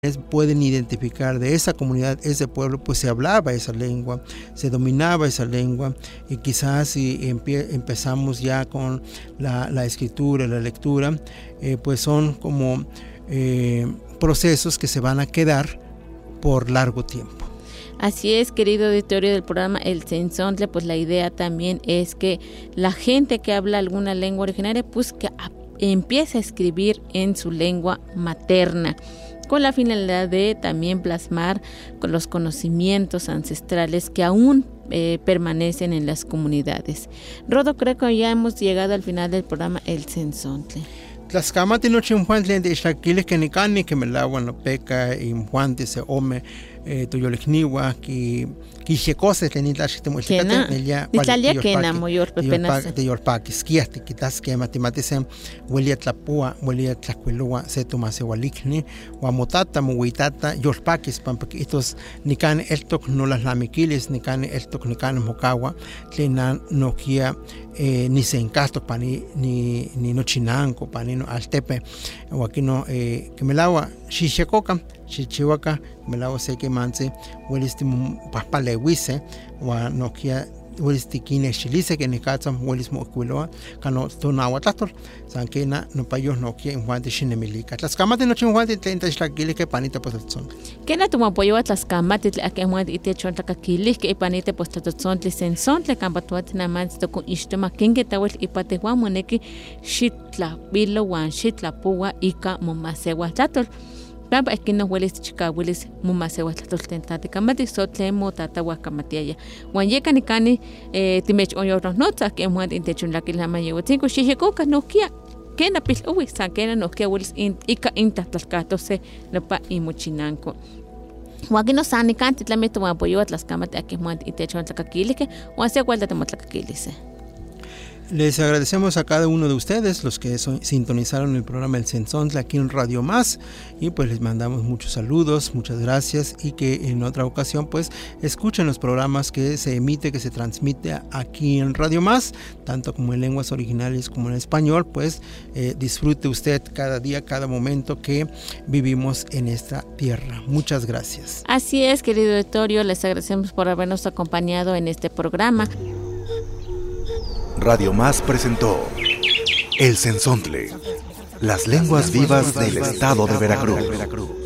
pueden identificar de esa comunidad, ese pueblo, pues se hablaba esa lengua, se dominaba esa lengua, y quizás si empezamos ya con la escritura, la lectura, pues son como procesos que se van a quedar por largo tiempo. Así es, querido auditorio del programa El Sensontle, pues la idea también es que la gente que habla alguna lengua originaria, pues que empiece a escribir en su lengua materna, con la finalidad de también plasmar con los conocimientos ancestrales que aún permanecen en las comunidades. Rodo, creo que ya hemos llegado al final del programa El Sensontle. Tlaxcamati no chinjuantli de ixtlaquiles que nicani que melahuan no peca y mjuanti se ome toyolecniwa que xecose tenitlaxitemoixtecate ella Italia kena moyor pepenas de yorpaquis quiasti quitas que matematice huelia tlapua huelia tlacuelua se toma se hualicni huamotata muhuitata yorpaquis pampaquitos nican eltoc no las lamiquiles nican eltoc nican mocawa tlenan noquia ni se encasto pani ni no chinanco pani no altepe o aquí no que melawa xixecoca Chichihuaca, melao se que manse, huelis paspalewise, o noquia, huelis tiquine chilice, que necatzam, huelis moquiloa, cano tonahuatator, sanquena, no payos noquia, en Juan de Chinemilica. Tlaxcamati no chinjuante, 30 islaquili, que panita postatzon. Kena tu apoyo a Tlaxcamati, a que Juan y te chonta caquili, que panita postatzon, licenson, le campatuat namans, toco istema, kinge tawel y patehuan, moneki, shitla, bilo, wan, shitla, pua, ika, momasehuatator. Papa es que no hueles chica hueles mumasewa tlatoltentate kamati sotlemo tatawa kamatiaya wanyeka nikani timech oyornos nota que muad intechun la que la mayo cinco shihikoka no kia kena pil uwi sankena no kia hueles ika intatlalkato se lopa imuchinanko Wakino sani kanti tlameto wa apoyo atlaskamati a que muad intechun tlakakilike o hacia vuelta temotlakakilise. Les agradecemos a cada uno de ustedes, los que sintonizaron el programa El Sensontle aquí en Radio Más, y pues les mandamos muchos saludos, muchas gracias, y que en otra ocasión pues escuchen los programas que se emite, que se transmite aquí en Radio Más, tanto como en lenguas originales como en español, pues disfrute usted cada día, cada momento que vivimos en esta tierra. Muchas gracias. Así es, querido auditorio, les agradecemos por habernos acompañado en este programa. Radio Más presentó El Sensontle, las lenguas vivas del estado de Veracruz.